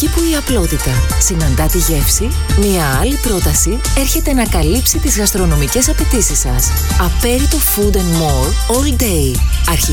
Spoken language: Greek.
Εκεί που η απλότητα συναντά τη γεύση, μια άλλη πρόταση έρχεται να καλύψει τις γαστρονομικές απαιτήσεις σας. Απέριτο Food and More All Day.